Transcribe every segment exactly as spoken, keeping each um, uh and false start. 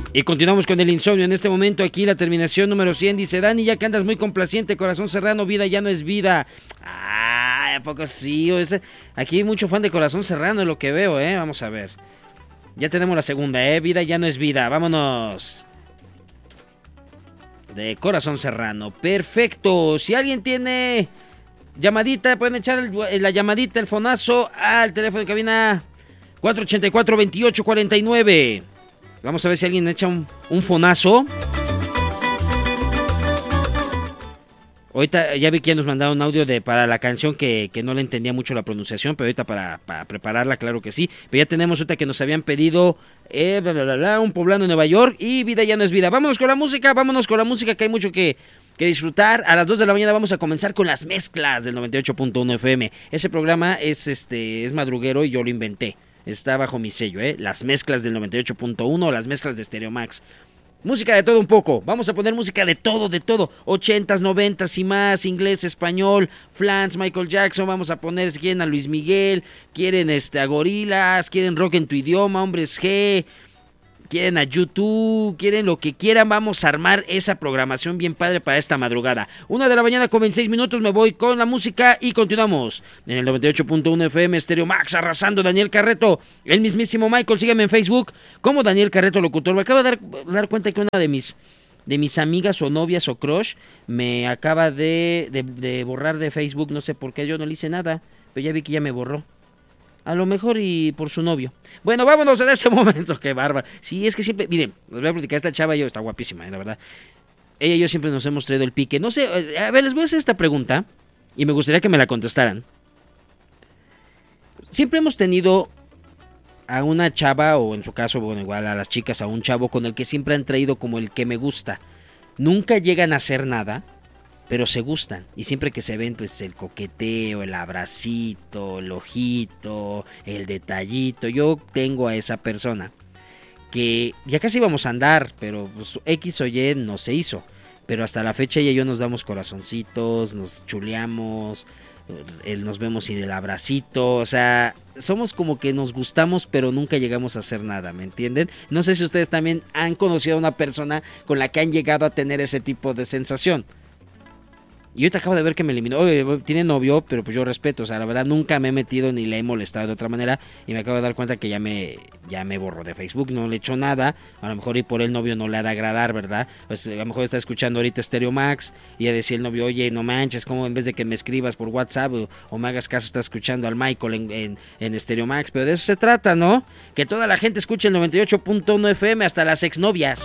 Y continuamos con el insomnio. En este momento aquí la terminación número cien dice: Dani, ya que andas muy complaciente, Corazón Serrano, vida ya no es vida. Ah, ¿a poco sí? Aquí hay mucho fan de Corazón Serrano, es lo que veo, ¿eh? Vamos a ver. Ya tenemos la segunda, ¿eh? Vida ya no es vida. Vámonos. De Corazón Serrano. Perfecto. Si alguien tiene llamadita, pueden echar el, la llamadita, el fonazo al teléfono de cabina cuatro ochenta y cuatro, veintiocho cuarenta y nueve. Vamos a ver si alguien echa un, un fonazo. Ahorita ya vi que ya nos mandaron un audio de, para la canción que, que no le entendía mucho la pronunciación, pero ahorita para, para prepararla, claro que sí. Pero ya tenemos ahorita que nos habían pedido eh, bla, bla, bla, bla, un poblano en Nueva York y vida ya no es vida. Vámonos con la música, vámonos con la música, que hay mucho que, que disfrutar. A las dos de la mañana vamos a comenzar con las mezclas del noventa y ocho punto uno F M. Ese programa es, este, es madruguero y yo lo inventé. Está bajo mi sello, ¿eh? Las mezclas del noventa y ocho punto uno, las mezclas de Stereo Max. Música de todo un poco. Vamos a poner música de todo, de todo. Ochentas, noventas y más. Inglés, español, Flans, Michael Jackson. Vamos a poner, si quieren, a Luis Miguel. Quieren este, a Gorilas. Quieren rock en tu idioma, Hombres G. Quieren a YouTube. Quieren lo que quieran. Vamos a armar esa programación bien padre para esta madrugada. Una de la mañana con veintiséis minutos. Me voy con la música y continuamos. En el noventa y ocho punto uno F M, Stereo Max, arrasando. Daniel Carreto, el mismísimo Michael. Sígueme en Facebook como Daniel Carreto Locutor. Me acabo de dar, dar cuenta que una de mis, de mis amigas o novias o crush me acaba de, de, de borrar de Facebook. No sé por qué, yo no le hice nada, pero ya vi que ya me borró. A lo mejor y por su novio. Bueno, vámonos en este momento. Qué bárbaro. Sí, es que siempre... Miren, les voy a platicar. Esta chava yo está guapísima, ¿eh? La verdad. Ella y yo siempre nos hemos traído el pique. No sé, a ver, les voy a hacer esta pregunta y me gustaría que me la contestaran. Siempre hemos tenido a una chava, o en su caso, bueno, igual a las chicas, a un chavo con el que siempre han traído como el que me gusta. Nunca llegan a hacer nada, pero se gustan, y siempre que se ven, pues el coqueteo, el abracito, el ojito, el detallito. Yo tengo a esa persona que ya casi íbamos a andar, pero pues X o Y no se hizo, pero hasta la fecha ella y yo nos damos corazoncitos, nos chuleamos, él nos vemos y del abracito, o sea, somos como que nos gustamos, pero nunca llegamos a hacer nada, ¿me entienden? No sé si ustedes también han conocido a una persona con la que han llegado a tener ese tipo de sensación. Y ahorita acabo de ver que me eliminó. Oye, tiene novio, pero pues yo respeto. O sea, la verdad nunca me he metido ni le he molestado de otra manera. Y me acabo de dar cuenta que ya me ya me borró de Facebook. No le echó nada. A lo mejor y por el novio no le ha de agradar, ¿verdad? Pues a lo mejor está escuchando ahorita Stereo Max. Y ya decía el novio, oye, no manches, como en vez de que me escribas por WhatsApp o, o me hagas caso, está escuchando al Michael en, en, en Stereo Max. Pero de eso se trata, ¿no? Que toda la gente escuche el noventa y ocho punto uno F M, hasta las exnovias.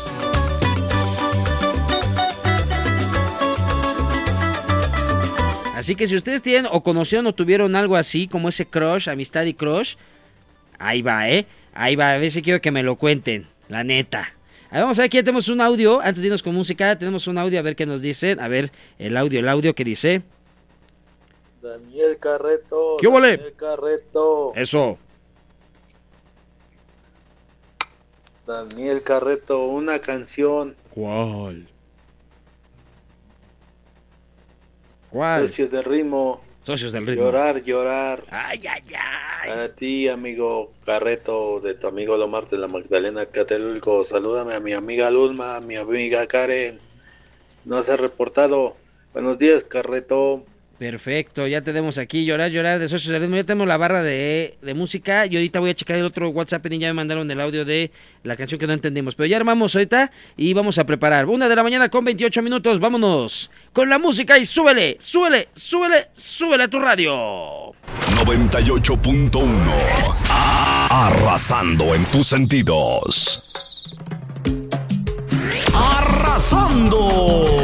Así que si ustedes tienen o conocieron o tuvieron algo así, como ese crush, amistad y crush, ahí va, ¿eh? Ahí va, a ver si quiero que me lo cuenten, la neta. A ver, vamos a ver, aquí ya tenemos un audio, antes de irnos con música, tenemos un audio, a ver qué nos dicen. A ver, el audio, el audio que dice... Daniel Carreto. ¿Qué vale? Daniel Carreto. Eso. Daniel Carreto, una canción. ¿Cuál? ¿Cuál? Socios del ritmo. Socios del ritmo. Llorar, llorar. Ay, ay, ay. A ti, amigo Carreto, de tu amigo Lomar de la Magdalena Tlatelolco. Salúdame a mi amiga Lulma, a mi amiga Karen. No se ha reportado. Buenos días, Carreto. Perfecto, ya tenemos aquí Llorar, llorar de Socios del Ritmo. Ya tenemos la barra de, de música. Y ahorita voy a checar el otro WhatsApp y ya me mandaron el audio de la canción que no entendimos. Pero ya armamos ahorita y vamos a preparar. Una de la mañana con veintiocho minutos. Vámonos con la música y súbele, súbele, súbele, súbele a tu radio. noventa y ocho punto uno. Arrasando en tus sentidos. Arrasando.